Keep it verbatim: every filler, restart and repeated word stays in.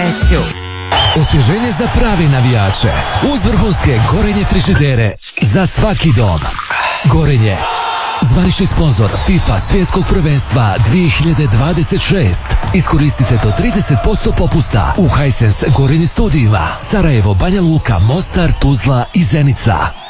sreću. Osvježenje za prave navijače. Uz vrhunske Gorenje frižidere. Za svaki dom. Gorenje. Zvanični sponzor FIFA svjetskog prvenstva dvije hiljade dvadeset šest. Iskoristite do trideset posto popusta u Hisense Gorenje studijima. Sarajevo, Banja Luka, Mostar, Tuzla i Zenica.